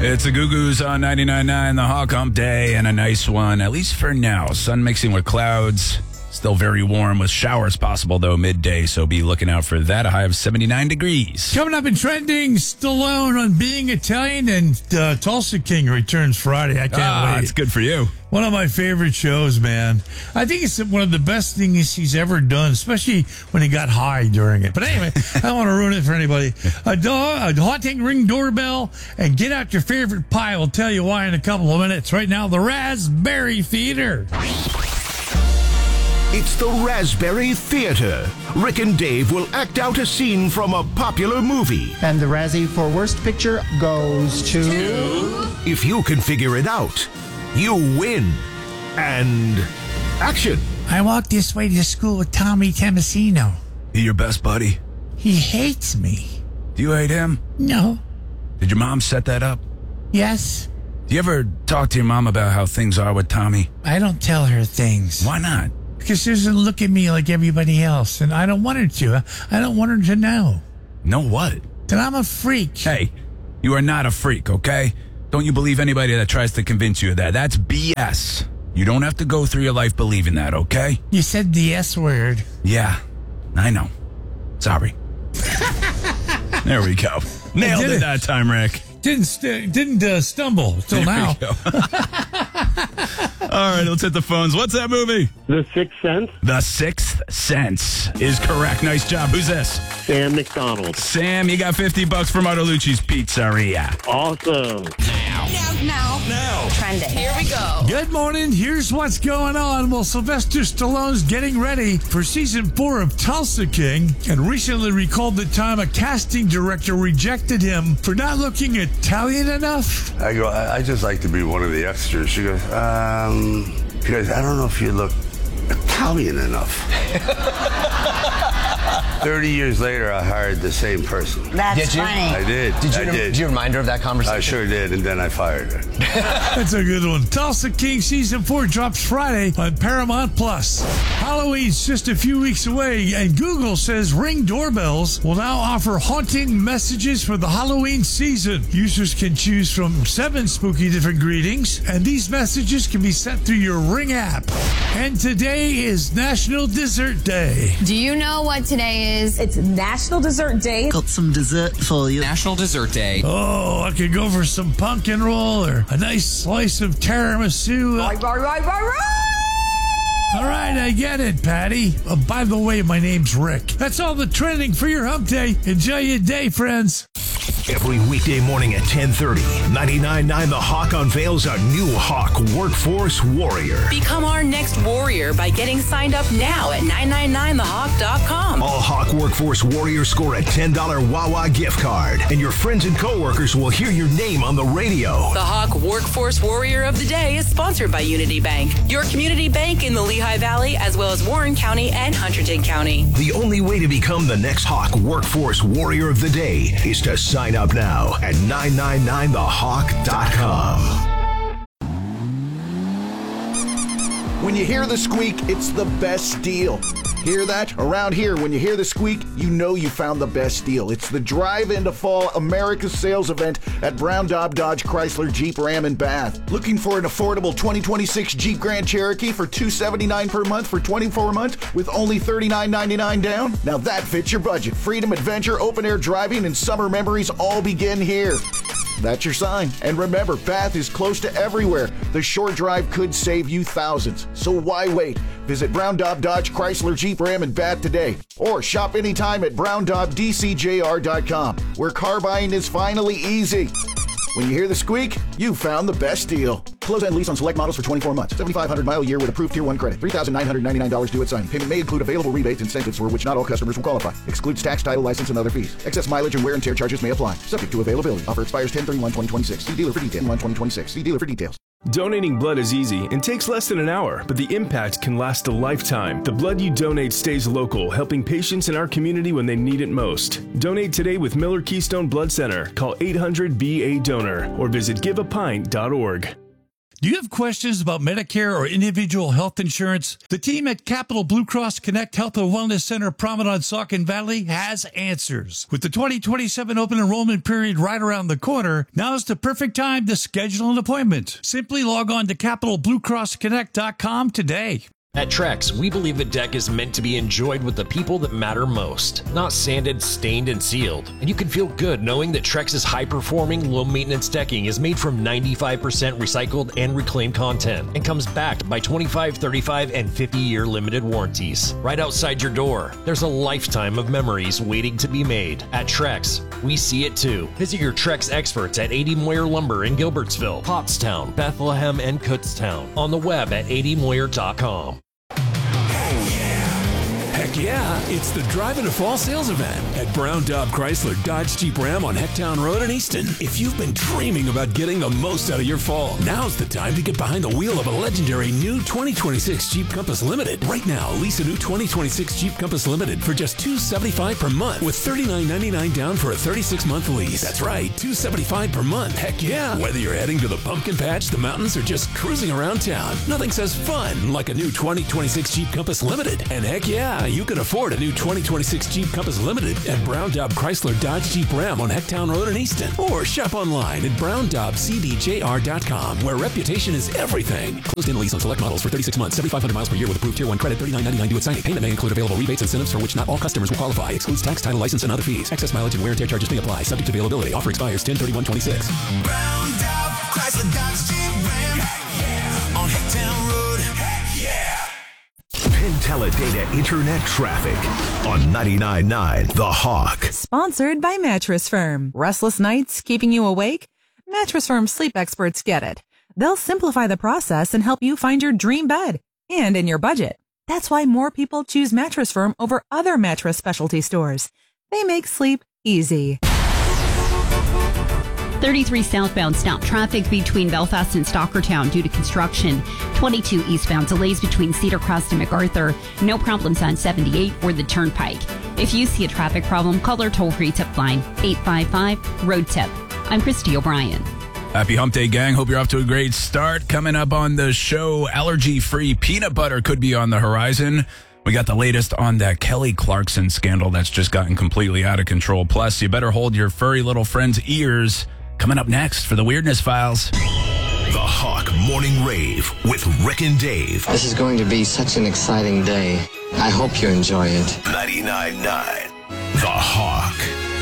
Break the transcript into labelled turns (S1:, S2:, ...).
S1: It's the Goo Goos on 99.9, the Hawk Hump Day, and a nice one, at least for now. Sun mixing with clouds. Still very warm with showers possible, though, midday, so be looking out for that. A high of 79 degrees.
S2: Coming up in trending, Stallone on Being Italian, and Tulsa King returns Friday. I can't wait.
S1: It's good for you.
S2: One of my favorite shows, man. I think it's one of the best things he's ever done, especially when he got high during it. But anyway, I don't want to ruin it for anybody. A haunting Ring doorbell, and get out your favorite pie. We'll tell you why in a couple of minutes. Right now, the Raspberry Theater.
S3: It's the Raspberry Theater. Rick and Dave will act out a scene from a popular movie.
S4: And the Razzie for Worst Picture goes to...
S3: If you can figure it out, you win. And action.
S2: I walked this way to school with Tommy Tomasino.
S1: He your best buddy?
S2: He hates me.
S1: Do you hate him?
S2: No.
S1: Did your mom set that up?
S2: Yes.
S1: Do you ever talk to your mom about how things are with Tommy?
S2: I don't tell her things.
S1: Why not?
S2: Because she doesn't look at me like everybody else, and I don't want her to. I don't want her to know.
S1: Know what?
S2: That I'm a freak.
S1: Hey, you are not a freak, okay? Don't you believe anybody that tries to convince you of that. That's BS. You don't have to go through your life believing that, okay?
S2: You said the S word.
S1: Yeah, I know. Sorry. There we go. Nailed it that time, Rick.
S2: Didn't stumble till now.
S1: All right, let's hit the phones. What's that movie?
S5: The Sixth Sense.
S1: The Sixth Sense is correct. Nice job. Who's this?
S5: Sam McDonald.
S1: Sam, you got $50 from Artolucci's Pizzeria.
S5: Awesome.
S6: Now. Trending. Here we go.
S2: Good morning. Here's what's going on. Well, Sylvester Stallone's getting ready for season 4 of Tulsa King, and recently recalled the time a casting director rejected him for not looking Italian enough.
S7: I go, I just like to be one of the extras. She goes, I don't know if you look Italian enough. 30 years later, I hired the same person.
S6: That's funny.
S7: I did.
S8: Did you remind her of that conversation?
S7: I sure did, and then I fired her.
S2: That's a good one. Tulsa King Season 4 drops Friday on Paramount+. Halloween's just a few weeks away, and Google says Ring doorbells will now offer haunting messages for the Halloween season. Users can choose from 7 spooky different greetings, and these messages can be sent through your Ring app. And today is National Dessert Day.
S6: Do you know what today is?
S9: It's National Dessert Day.
S10: Got some dessert for you.
S8: National Dessert Day.
S2: Oh, I could go for some pumpkin roll or a nice slice of tiramisu.
S9: Right.
S2: All right, I get it, Patty. By the way, my name's Rick. That's all the trending for your hump day. Enjoy your day, friends.
S3: Every weekday morning at 10:30, 99.9 The Hawk unveils a new Hawk Workforce Warrior.
S11: Become our next warrior by getting signed up now at 999thehawk.com.
S3: All Hawk Workforce Warriors score a $10 Wawa gift card, and your friends and coworkers will hear your name on the radio.
S11: The Hawk Workforce Warrior of the Day is sponsored by Unity Bank, your community bank in the Lehigh Valley, as well as Warren County and Hunterdon County.
S3: The only way to become the next Hawk Workforce Warrior of the Day is to sign up now at 999thehawk.com.
S12: When you hear the squeak, it's the best deal. Hear that? Around here, when you hear the squeak, you know you found the best deal. It's the Drive Into Fall America's Sales Event at Brown Daub Dodge Chrysler Jeep Ram in Bath. Looking for an affordable 2026 Jeep Grand Cherokee for $279 per month for 24 months with only $39.99 down? Now that fits your budget. Freedom, adventure, open-air driving, and summer memories all begin here. That's your sign. And remember, Bath is close to everywhere. The short drive could save you thousands. So why wait? Visit Brown Daub Dodge Chrysler Jeep Ram in Bath today. Or shop anytime at browndaubdcjr.com, where car buying is finally easy. When you hear the squeak, you found the best deal. Close and lease on select models for 24 months. 7,500 mile a year with approved Tier 1 credit. $3,999 due at signing. Payment may include available rebates and incentives for which not all customers will qualify. Excludes tax, title, license, and other fees. Excess mileage and wear and tear charges may apply. Subject to availability. Offer expires 10/31/2026. See dealer for details. 1/2026. See dealer for details.
S13: Donating blood is easy and takes less than an hour, but the impact can last a lifetime. The blood you donate stays local, helping patients in our community when they need it most. Donate today with Miller Keystone Blood Center. Call 800-BA-DONOR or visit giveapint.org.
S2: Do you have questions about Medicare or individual health insurance? The team at Capital Blue Cross Connect Health and Wellness Center, Promenade, Saucon Valley has answers. With the 2027 open enrollment period right around the corner, now is the perfect time to schedule an appointment. Simply log on to capitalbluecrossconnect.com today.
S10: At Trex, we believe the deck is meant to be enjoyed with the people that matter most, not sanded, stained, and sealed. And you can feel good knowing that Trex's high-performing, low-maintenance decking is made from 95% recycled and reclaimed content and comes backed by 25, 35, and 50-year limited warranties. Right outside your door, there's a lifetime of memories waiting to be made. At Trex, we see it too. Visit your Trex experts at 80 Moyer Lumber in Gilbertsville, Pottstown, Bethlehem, and Kutztown. On the web at 80moyer.com.
S14: Heck yeah, it's the Drive Into Fall sales event at Brown Daub Chrysler Dodge Jeep Ram on Hecktown Road in Easton. If you've been dreaming about getting the most out of your fall, now's the time to get behind the wheel of a legendary new 2026 Jeep Compass Limited. Right now, lease a new 2026 Jeep Compass Limited for just $275 per month with $39.99 down for a 36-month lease. That's right, $275 per month. Heck yeah. Whether you're heading to the pumpkin patch, the mountains, or just cruising around town, nothing says fun like a new 2026 Jeep Compass Limited. And heck yeah, you can afford a new 2026 Jeep Compass Limited at Brown Daub Chrysler Dodge Jeep Ram on Hecktown Road in Easton. Or shop online at browndaubcdjr.com, where reputation is everything. Closed-in lease on select models for 36 months, 7,500 miles per year with approved Tier 1 credit, $39.99 due at signing. Payment may include available rebates and incentives for which not all customers will qualify. Excludes tax, title, license, and other fees. Excess mileage and wear and tear charges may apply. Subject to availability. Offer expires 10/31/26.
S15: Brown Daub Chrysler Dodge Jeep Ram on Hecktown Road. Yeah.
S3: Teledata Internet Traffic on 99.9 The Hawk.
S16: Sponsored by Mattress Firm. Restless nights keeping you awake? Mattress Firm sleep experts get it. They'll simplify the process and help you find your dream bed and in your budget. That's why more people choose Mattress Firm over other mattress specialty stores. They make sleep easy.
S17: 33 southbound stop traffic between Belfast and Stockertown due to construction. 22 eastbound delays between Cedar Crest and MacArthur. No problems on 78 or the Turnpike. If you see a traffic problem, call our toll-free tip line, 855-ROAD-TIP. I'm Christy O'Brien.
S1: Happy Hump Day, gang. Hope you're off to a great start. Coming up on the show, allergy-free peanut butter could be on the horizon. We got the latest on that Kelly Clarkson scandal that's just gotten completely out of control. Plus, you better hold your furry little friend's ears. Coming up next for the Weirdness Files.
S3: The Hawk Morning Rave with Rick and Dave.
S18: This is going to be such an exciting day. I hope you enjoy it.
S3: 99.9 The Hawk.